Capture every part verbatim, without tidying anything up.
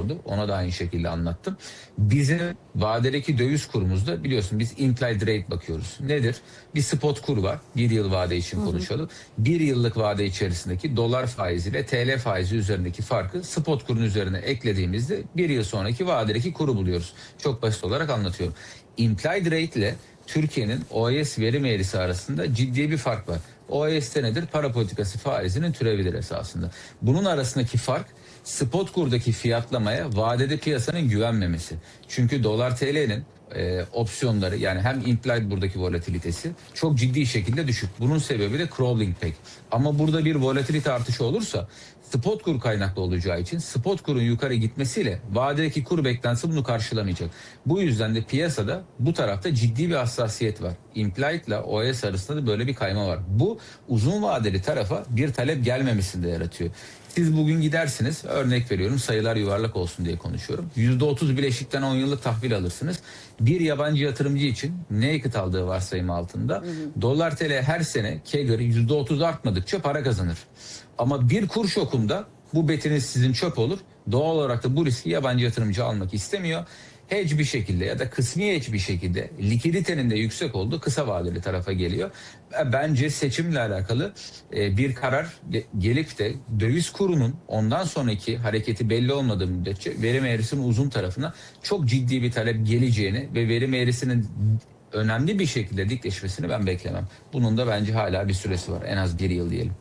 oldu. Ona da aynı şekilde anlattım. Bizim vadedeki döviz kurumuzda biliyorsun biz implied rate bakıyoruz. Nedir? Bir spot kur var. Bir yıl vade için konuşalım. Bir yıllık vade içerisindeki dolar faizi ile T L faizi üzerindeki farkı spot kurun üzerine eklediğimizde bir yıl sonraki vadedeki kuru buluyoruz. Çok basit olarak anlatıyorum. Implied rate ile Türkiye'nin O E S verim eğrisi arasında ciddi bir fark var. O E S'te nedir? Para politikası faizinin türevidir esasında. Bunun arasındaki fark spot kurdaki fiyatlamaya vadede piyasanın güvenmemesi. Çünkü dolar T L'nin e, opsiyonları yani hem implied buradaki volatilitesi çok ciddi şekilde düşük. Bunun sebebi de crawling peg. Ama burada bir volatilite artışı olursa spot kur kaynaklı olacağı için spot kurun yukarı gitmesiyle vadedeki kur beklentisi bunu karşılamayacak. Bu yüzden de piyasada bu tarafta ciddi bir hassasiyet var. Implied ile O E S arasında da böyle bir kayma var. Bu uzun vadeli tarafa bir talep gelmemesini de yaratıyor. Siz bugün gidersiniz, örnek veriyorum sayılar yuvarlak olsun diye konuşuyorum. yüzde otuz bileşikten on yıllık tahvil alırsınız. Bir yabancı yatırımcı için naked aldığı varsayım altında hı hı. dolar T L her sene K G R yüzde otuz artmadıkça para kazanır. Ama bir kur şokunda bu betiniz sizin çöp olur. Doğal olarak da bu riski yabancı yatırımcı almak istemiyor. Hedge bir şekilde ya da kısmi hedge bir şekilde likiditenin de yüksek olduğu kısa vadeli tarafa geliyor. Bence seçimle alakalı bir karar gelip de döviz kurunun ondan sonraki hareketi belli olmadığı müddetçe verim eğrisinin uzun tarafına çok ciddi bir talep geleceğini ve verim eğrisinin önemli bir şekilde dikleşmesini ben beklemem. Bunun da bence hala bir süresi var. En az bir yıl diyelim.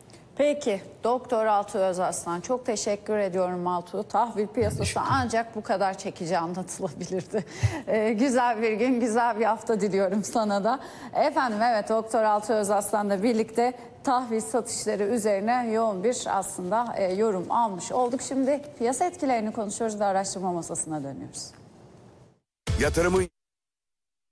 Peki Doktor Altuğ Özaslan, çok teşekkür ediyorum Altuğ. Tahvil piyasası ancak bu kadar çekici anlatılabilirdi. Ee, güzel bir gün, güzel bir hafta diliyorum sana da. Efendim evet, Doktor Altuğ Özaslan'la birlikte tahvil satışları üzerine yoğun bir aslında e, yorum almış olduk. Şimdi piyasa etkilerini konuşuyoruz ve araştırma masasına dönüyoruz. Yatırımın